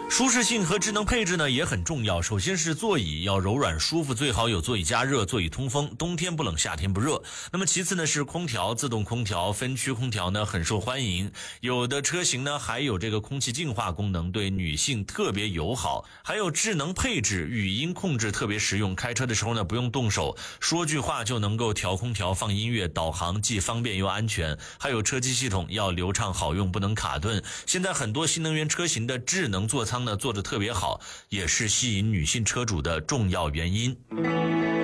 舒适性和智能配置呢也很重要。首先是座椅要柔软舒服，最好有座椅加热、座椅通风，冬天不冷夏天不热。那么其次呢是空调，自动空调、分区空调呢很受欢迎，有的车型呢还有这个空气净化功能，对女性特别友好。还有智能配置，语音控制特别实用，开车的时候呢不用动手，说句话就能够调空调、放音乐、导航，既方便又安全。还有车机系统要流畅好用，不能卡顿。现在很多新能源车型的智能座舱呢做得特别好，也是吸引女性车主的重要原因。